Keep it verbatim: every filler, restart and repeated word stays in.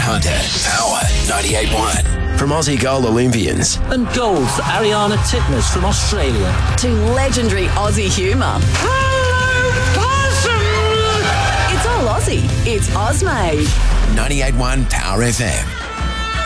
Hunter. Power ninety-eight point one. From Aussie gold Olympians. And gold for Ariana Titmus from Australia. To legendary Aussie humour. Hello, possum! It's all Aussie. It's Ozmade. ninety-eight point one Power F M.